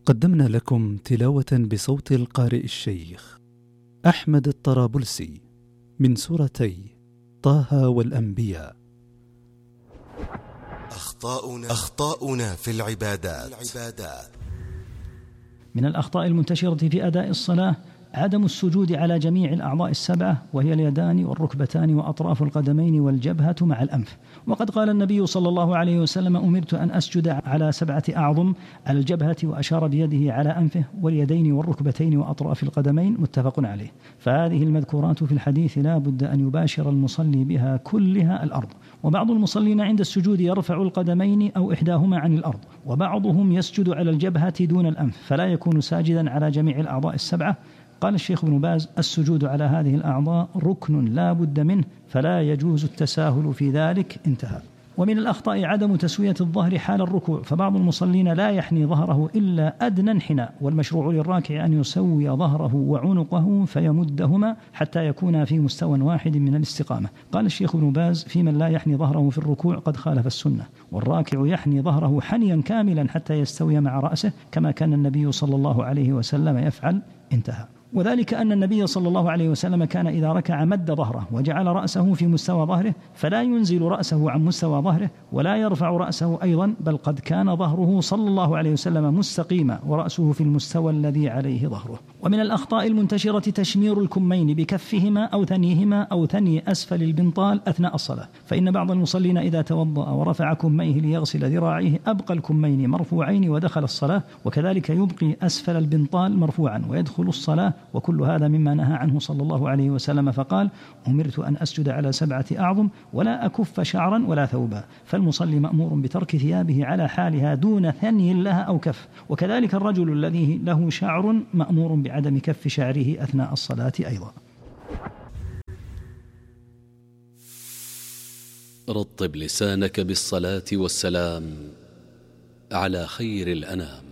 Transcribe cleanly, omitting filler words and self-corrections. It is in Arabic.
قدمنا لكم تلاوة بصوت القارئ الشيخ أحمد الطرابلسي من سورتي طه والأنبياء. أخطاؤنا في العبادات. من الأخطاء المنتشرة في أداء الصلاة عدم السجود على جميع الأعضاء السبعة، وهي اليدان والركبتان وأطراف القدمين والجبهة مع الأنف. وقد قال النبي صلى الله عليه وسلم: أمرت أن أسجد على 7 أعظم، على الجبهة، وأشار بيده على أنفه واليدين والركبتين وأطراف القدمين، متفق عليه. فهذه المذكورات في الحديث لا بد أن يباشر المصلي بها كلها الأرض. وبعض المصلين عند السجود يرفع القدمين أو إحداهما عن الأرض، وبعضهم يسجد على الجبهة دون الأنف، فلا يكون ساجدا على جميع الأعضاء السبعة. قال الشيخ ابن باز: السجود على هذه الأعضاء ركن لا بد منه، فلا يجوز التساهل في ذلك. انتهى. ومن الأخطاء عدم تسوية الظهر حال الركوع، فبعض المصلين لا يحني ظهره إلا أدنى انحناء، والمشروع للراكع أن يسوي ظهره وعنقه فيمدهما حتى يكون في مستوى واحد من الاستقامة. قال الشيخ ابن باز: في من لا يحني ظهره في الركوع قد خالف السنة، والراكع يحني ظهره حنيا كاملا حتى يستوي مع رأسه، كما كان النبي صلى الله عليه وسلم يفعل. انتهى. وذلك أن النبي صلى الله عليه وسلم كان إذا ركع مد ظهره وجعل رأسه في مستوى ظهره، فلا ينزل رأسه عن مستوى ظهره ولا يرفع رأسه أيضا، بل قد كان ظهره صلى الله عليه وسلم مستقيما ورأسه في المستوى الذي عليه ظهره. ومن الأخطاء المنتشرة تشمير الكمين بكفهما أو ثنيهما أو ثني أسفل البنطال أثناء الصلاة، فإن بعض المصلين إذا توضأ ورفع كميه ليغسل ذراعيه أبقى الكمين مرفوعين ودخل الصلاة، وكذلك يبقي أسفل البنطال مرفوعا ويدخل الصلاة، وكل هذا مما نهى عنه صلى الله عليه وسلم، فقال: أمرت أن أسجد على 7 أعظم ولا أكف شعرا ولا ثوبا. فالمصلي مأمور بترك ثيابه على حالها دون ثني لها أو كف، وكذلك الرجل الذي له شعر مأمور بعدم كف شعره أثناء الصلاة أيضا. رطب لسانك بالصلاة والسلام على خير الأنام.